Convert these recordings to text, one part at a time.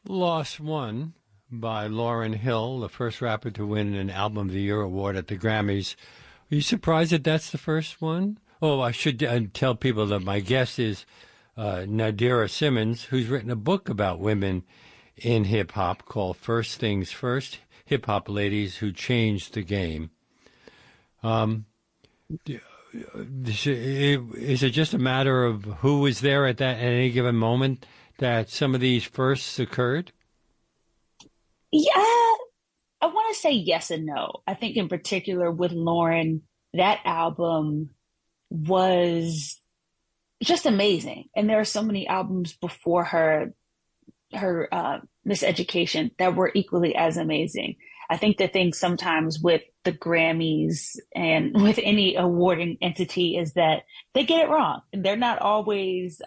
Lost One by Lauryn Hill, the first rapper to win an Album of the Year award at the Grammys. Are you surprised that that's the first one? Oh, I should tell people that my guest is Nadira Simmons, who's written a book about women in hip-hop called First Things First, Hip-Hop Ladies Who Changed the Game. Is it just a matter of who was there at any given moment that some of these firsts occurred? Yeah, I want to say yes and no. I think in particular with Lauryn, that album was just amazing. And there are so many albums before her Miseducation that were equally as amazing. I think the thing sometimes with the Grammys and with any awarding entity is that they get it wrong. They're not always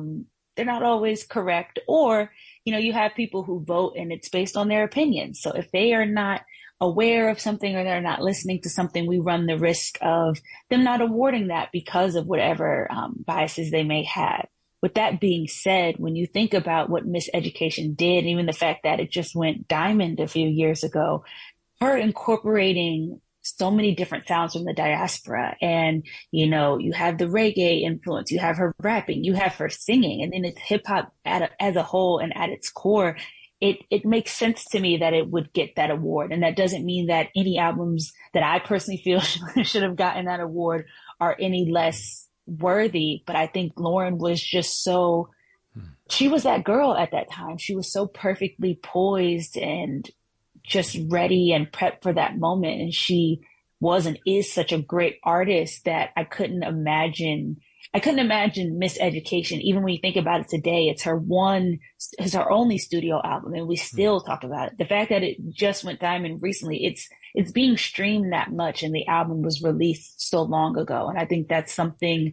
correct, or, you have people who vote and it's based on their opinions. So if they are not aware of something or they're not listening to something, we run the risk of them not awarding that because of whatever biases they may have. With that being said, when you think about what Miseducation did, and even the fact that it just went diamond a few years ago, her incorporating so many different sounds from the diaspora, and you have the reggae influence, you have her rapping, you have her singing, and then it's hip hop as a whole and at its core. It makes sense to me that it would get that award, and that doesn't mean that any albums that I personally feel should have gotten that award are any less worthy. But I think Lauryn was just she was that girl at that time. She was so perfectly poised and just ready and prepped for that moment. And she was and is such a great artist that I couldn't imagine Miseducation. Even when you think about it today, it's her only studio album, and we still talk about it. The fact that it just went diamond recently, it's being streamed that much, and the album was released so long ago. And I think that's something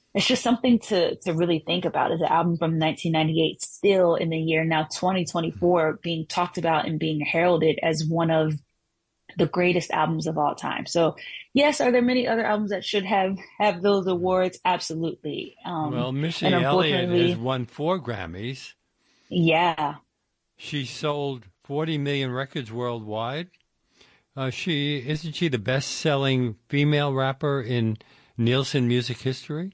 to really think about. Is an album from 1998 still in the year now 2024 being talked about and being heralded as one of the greatest albums of all time. So yes, are there many other albums that should have those awards? Absolutely. Well, Missy Elliott has won 4 Grammys. Yeah. She sold 40 million records worldwide. Isn't she the best-selling female rapper in Nielsen music history?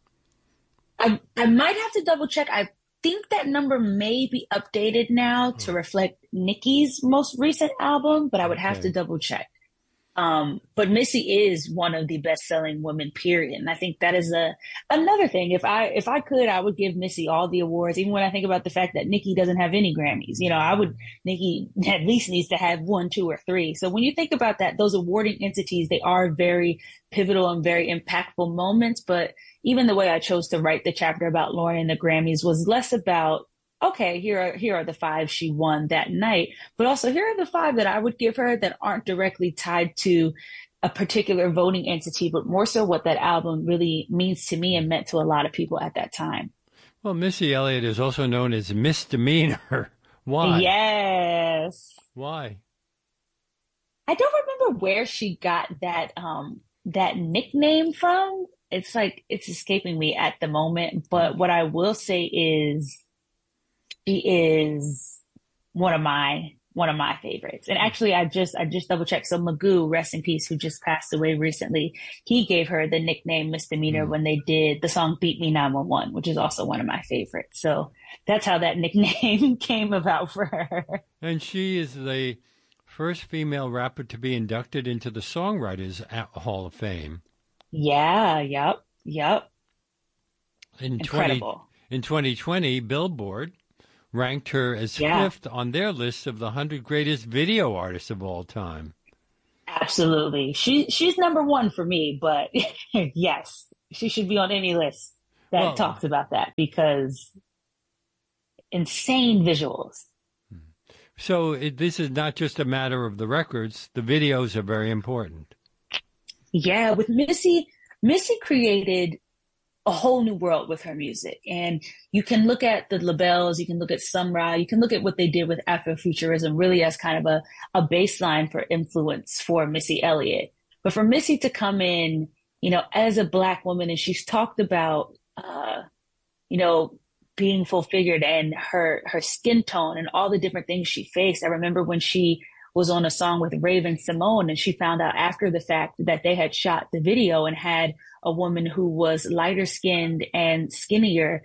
I might have to double check. I think that number may be updated now to reflect Nicki's most recent album, but I would have to double check. But Missy is one of the best-selling women, period. And I think that is another thing. If I could, I would give Missy all the awards, even when I think about the fact that Nicki doesn't have any Grammys. Nicki at least needs to have 1, 2, or 3. So when you think about that, those awarding entities, they are very pivotal and very impactful moments. But even the way I chose to write the chapter about Lauryn and the Grammys was less about, okay, here are the 5 she won that night, but also here are the 5 that I would give her that aren't directly tied to a particular voting entity, but more so what that album really means to me and meant to a lot of people at that time. Well, Missy Elliott is also known as Misdemeanor. Why? Yes. Why? I don't remember where she got that nickname from. It's escaping me at the moment, but what I will say is she is one of my favorites. And actually, I just double checked. So Magoo, rest in peace, who just passed away recently, he gave her the nickname Misdemeanor when they did the song Beat Me 911, which is also one of my favorites. So that's how that nickname came about for her. And she is the first female rapper to be inducted into the Songwriters Hall of Fame. Yeah, yep. Incredible. In 2020, Billboard ranked her as 5th on their list of the 100 greatest video artists of all time. Absolutely. She's number 1 for me, but yes, she should be on any list that talks about that, because insane visuals. So this is not just a matter of the records. The videos are very important. Yeah, with Missy created a whole new world with her music. And you can look at the labels, you can look at Sun Ra, you can look at what they did with Afrofuturism really as kind of a baseline for influence for Missy Elliott. But for Missy to come in, as a Black woman, and she's talked about, being full figured, and her skin tone and all the different things she faced. I remember when she was on a song with Raven Simone, and she found out after the fact that they had shot the video and had a woman who was lighter skinned and skinnier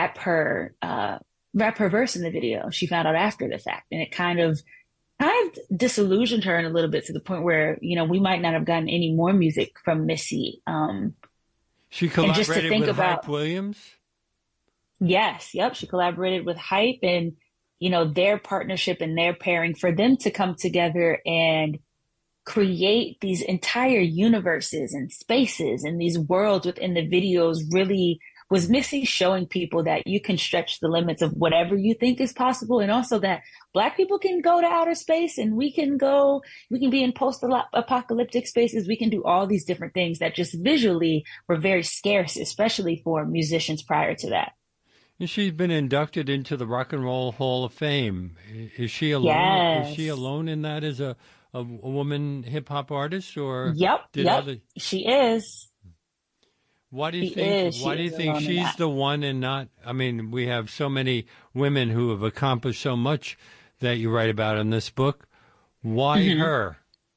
rap her verse in the video. She found out after the fact, and it kind of disillusioned her in a little bit, to the point where, we might not have gotten any more music from Missy. She and just to collaborated think with about, Hype Williams? yes, yep, she collaborated with Hype, and their partnership and their pairing, for them to come together and create these entire universes and spaces and these worlds within the videos really was Missy showing people that you can stretch the limits of whatever you think is possible, and also that Black people can go to outer space, and we can be in post-apocalyptic spaces. We can do all these different things that just visually were very scarce, especially for musicians prior to that. And she's been inducted into the Rock and Roll Hall of Fame. Is she alone? Yes. Is she alone in that as a woman hip hop artist, or Yep, she is. Why do you think she's the one and not? I mean, we have so many women who have accomplished so much that you write about in this book. Why her?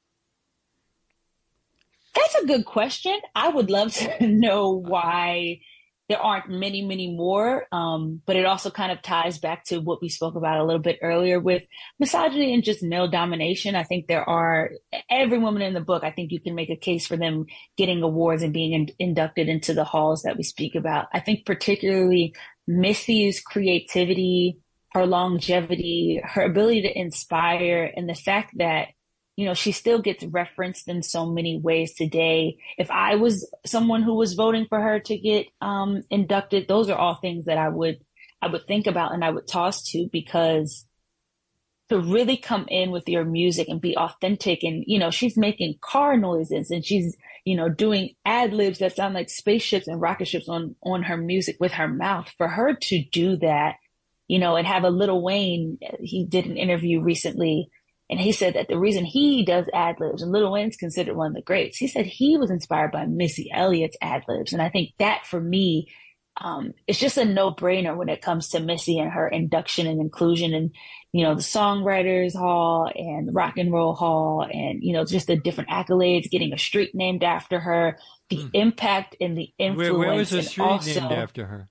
That's a good question. I would love to know why there aren't many, many more. But it also kind of ties back to what we spoke about a little bit earlier with misogyny and just male domination. I think every woman in the book, I think you can make a case for them getting awards and being inducted into the halls that we speak about. I think particularly Missy's creativity, her longevity, her ability to inspire, and the fact that she still gets referenced in so many ways today. If I was someone who was voting for her to get inducted, those are all things that I would think about and I would toss to, because to really come in with your music and be authentic, and she's making car noises, and she's doing ad libs that sound like spaceships and rocket ships on her music with her mouth. For her to do that, and have a Lil Wayne, he did an interview recently, and he said that the reason he does ad libs, and Lil Wayne's considered one of the greats, he said he was inspired by Missy Elliott's ad libs. And I think that for me, it's just a no brainer when it comes to Missy and her induction and inclusion in, the Songwriters Hall and the Rock and Roll Hall, and, just the different accolades, getting a street named after her, the impact and the influence. Where was the street named after her?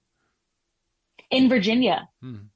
In Virginia.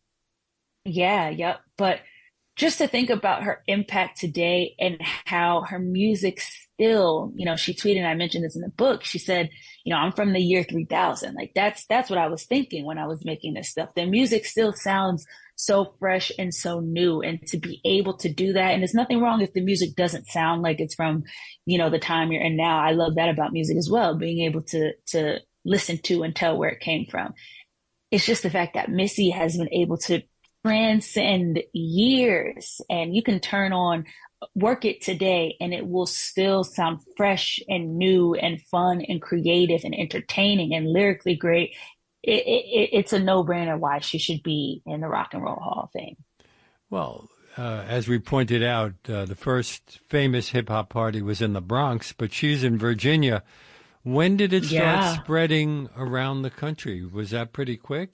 Yeah, yep. But just to think about her impact today and how her music still, she tweeted, and I mentioned this in the book. She said, I'm from the year 3000. Like that's what I was thinking when I was making this stuff. The music still sounds so fresh and so new, and to be able to do that. And there's nothing wrong if the music doesn't sound like it's from, the time you're in now. I love that about music as well, being able to listen to and tell where it came from. It's just the fact that Missy has been able to transcend years, and you can turn on Work It today and it will still sound fresh and new and fun and creative and entertaining and lyrically great. It's a no-brainer why she should be in the Rock and Roll Hall of Fame. Well, as we pointed out, the first famous hip-hop party was in the Bronx, but she's in Virginia. When did it start spreading around the country? Was that pretty quick?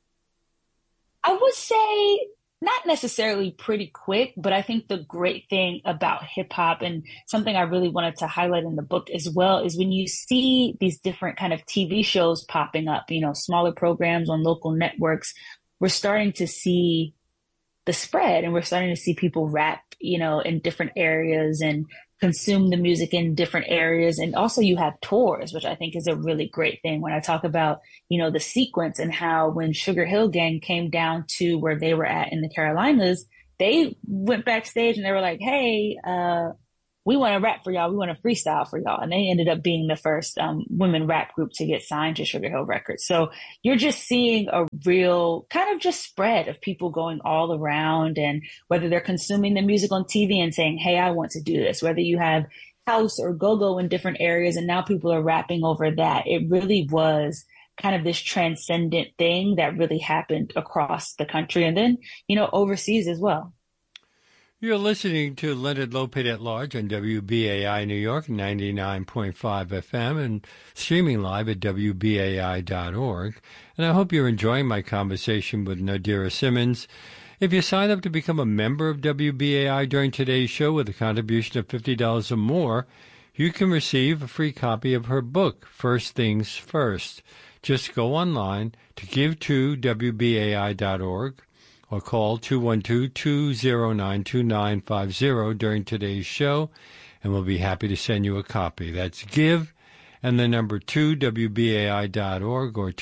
I would say not necessarily pretty quick, but I think the great thing about hip hop, and something I really wanted to highlight in the book as well, is when you see these different kind of TV shows popping up, smaller programs on local networks, we're starting to see the spread, and we're starting to see people rap, in different areas and consume the music in different areas. And also you have tours, which I think is a really great thing when I talk about, the sequence and how when Sugar Hill Gang came down to where they were at in the Carolinas, they went backstage and they were like, hey, we want to rap for y'all. We want to freestyle for y'all. And they ended up being the first women rap group to get signed to Sugar Hill Records. So you're just seeing a real kind of just spread of people going all around, and whether they're consuming the music on TV and saying, hey, I want to do this, whether you have house or go-go in different areas, and now people are rapping over that. It really was kind of this transcendent thing that really happened across the country and then, overseas as well. You're listening to Leonard Lopate at Large on WBAI New York 99.5 FM and streaming live at WBAI.org. And I hope you're enjoying my conversation with Nadira Simmons. If you sign up to become a member of WBAI during today's show with a contribution of $50 or more, you can receive a free copy of her book, First Things First. Just go online to give to WBAI.org or call 212-209-2950 during today's show, and we'll be happy to send you a copy. That's give and the number 2, WBAI.org, or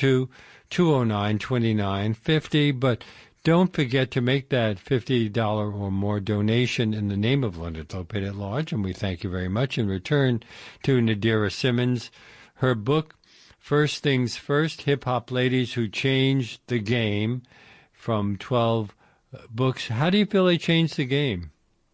212-209-2950. But don't forget to make that $50 or more donation in the name of Leonard Lopate at Large, and we thank you very much. In return to Nadira Simmons, her book, First Things First, Hip-Hop Ladies Who Changed the Game, from 12 books. How do you feel they changed the game?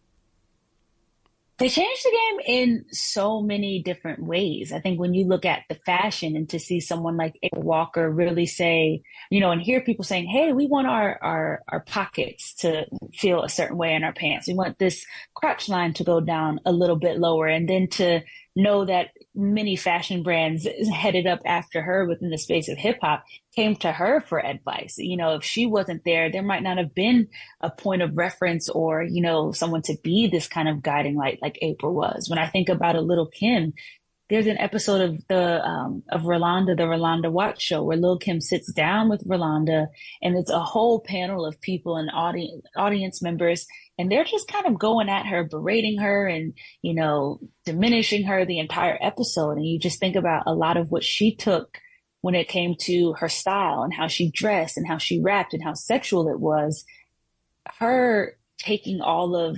They changed the game in so many different ways. I think when you look at the fashion and to see someone like April Walker really say, and hear people saying, hey, we want our pockets to feel a certain way in our pants. We want this crotch line to go down a little bit lower. And then to know that many fashion brands headed up after her within the space of hip hop came to her for advice. If she wasn't there, there might not have been a point of reference or, someone to be this kind of guiding light like April was. When I think about a Lil' Kim, there's an episode of of Rolanda, the Rolanda Watch Show, where Lil' Kim sits down with Rolanda, and it's a whole panel of people and audience members, and they're just kind of going at her, berating her, and diminishing her the entire episode. And you just think about a lot of what she took when it came to her style and how she dressed and how she rapped and how sexual it was. Her taking all of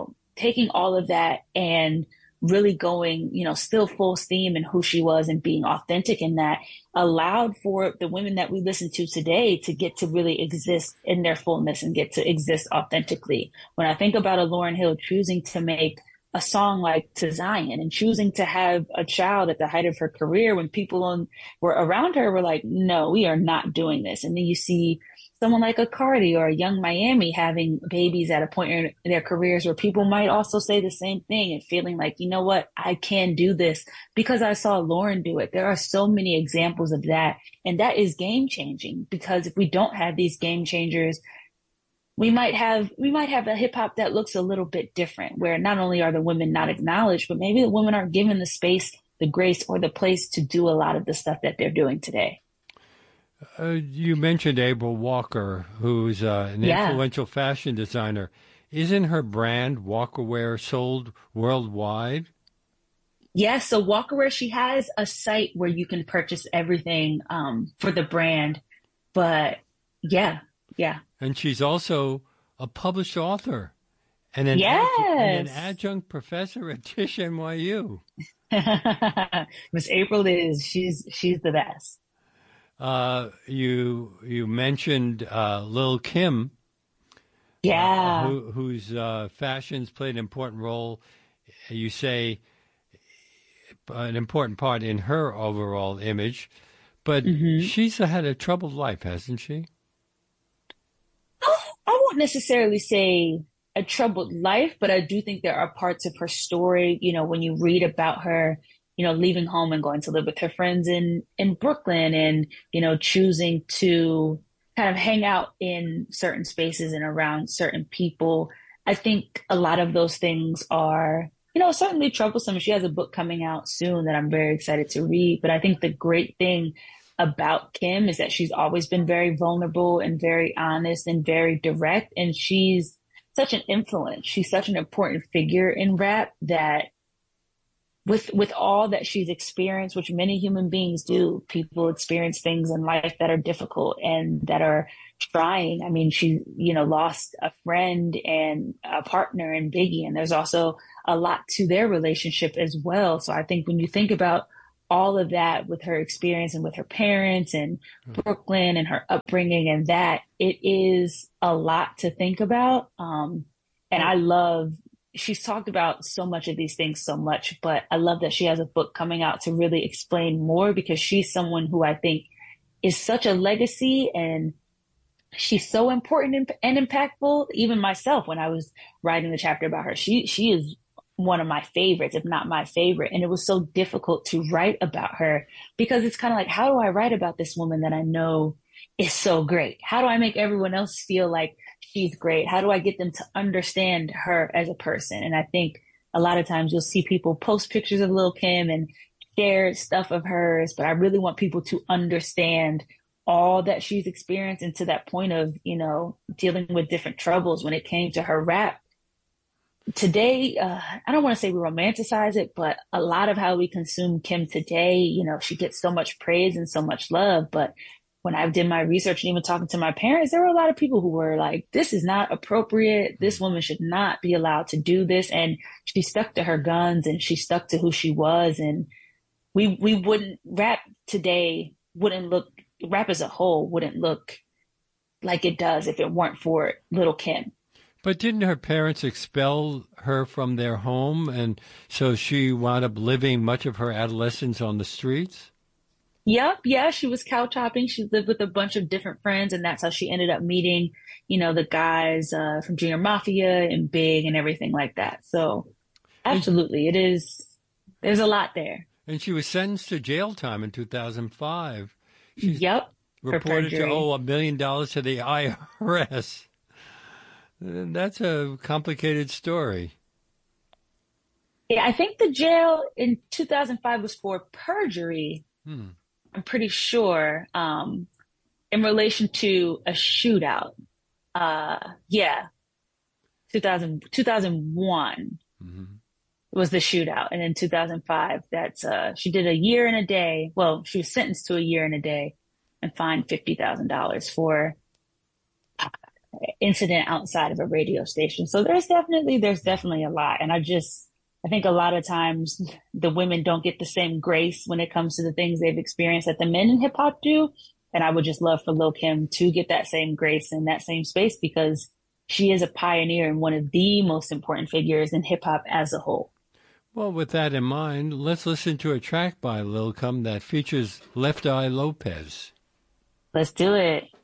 that and really going, still full steam in who she was and being authentic in that allowed for the women that we listen to today to get to really exist in their fullness and get to exist authentically. When I think about a Lauryn Hill choosing to make a song like To Zion and choosing to have a child at the height of her career when people were around her were like, no, we are not doing this. And then you see someone like a Cardi or a Young Miami having babies at a point in their careers where people might also say the same thing and feeling like, you know what, I can do this because I saw Lauryn do it. There are so many examples of that. And that is game changing, because if we don't have these game changers, we might have a hip hop that looks a little bit different, where not only are the women not acknowledged, but maybe the women aren't given the space, the grace, or the place to do a lot of the stuff that they're doing today. You mentioned April Walker, who's an influential fashion designer. Isn't her brand Walkerwear sold worldwide? Yeah, so Walkerwear, she has a site where you can purchase everything for the brand. But yeah. And she's also a published author and an adjunct professor at Tisch NYU. Miss April she's the best. You mentioned Lil' Kim, whose fashions played an important role. You say an important part in her overall image, but she's had a troubled life, hasn't she? I won't necessarily say a troubled life, but I do think there are parts of her story, when you read about her, leaving home and going to live with her friends in Brooklyn and, choosing to kind of hang out in certain spaces and around certain people. I think a lot of those things are, certainly troublesome. She has a book coming out soon that I'm very excited to read. But I think the great thing about Kim is that she's always been very vulnerable and very honest and very direct. And she's such an influence. She's such an important figure in rap that with all that she's experienced, which many human beings do, people experience things in life that are difficult and that are trying. I mean, she, lost a friend and a partner in Biggie, and there's also a lot to their relationship as well. So I think when you think about all of that with her experience and with her parents and Brooklyn and her upbringing and that, it is a lot to think about. And I love, she's talked about so much of these things so much, but I love that she has a book coming out to really explain more, because she's someone who I think is such a legacy and she's so important and impactful. Even myself, when I was writing the chapter about her, she is one of my favorites, if not my favorite. And it was so difficult to write about her because it's kind of like, how do I write about this woman that I know is so great? How do I make everyone else feel like she's great? How do I get them to understand her as a person? And I think a lot of times you'll see people post pictures of Lil' Kim and share stuff of hers, but I really want people to understand all that she's experienced, and to that point of, dealing with different troubles when it came to her rap. Today, I don't want to say we romanticize it, but a lot of how we consume Kim today, she gets so much praise and so much love. But when I did my research and even talking to my parents, there were a lot of people who were like, this is not appropriate. This woman should not be allowed to do this. And she stuck to her guns and she stuck to who she was. And we wouldn't, rap as a whole wouldn't look like it does if it weren't for Lil' Kim. But didn't her parents expel her from their home, and so she wound up living much of her adolescence on the streets? Yep, yeah, she was couch hopping. She lived with a bunch of different friends, and that's how she ended up meeting, the guys from Junior Mafia and Big and everything like that. So, absolutely, it is. There's a lot there. And she was sentenced to jail time in 2005. She's Yep, reported to owe $1 million to the IRS. That's a complicated story. Yeah, I think the jail in 2005 was for perjury. Hmm. I'm pretty sure, in relation to a shootout. Yeah, 2001 Mm-hmm. was the shootout. And in 2005, she did a year and a day. Well, she was sentenced to a year and a day and fined $50,000 for incident outside of a radio station. So there's definitely a lot. And I think a lot of times the women don't get the same grace when it comes to the things they've experienced that the men in hip hop do. And I would just love for Lil' Kim to get that same grace in that same space, because she is a pioneer and one of the most important figures in hip hop as a whole. Well, with that in mind, let's listen to a track by Lil' Kim that features Left Eye Lopez. Let's do it.